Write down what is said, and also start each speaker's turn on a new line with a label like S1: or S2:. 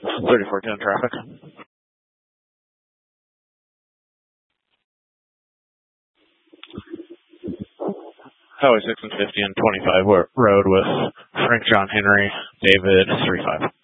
S1: 3410 traffic. Highway 6 and 50 and 25 road with Frank John Henry, David 35.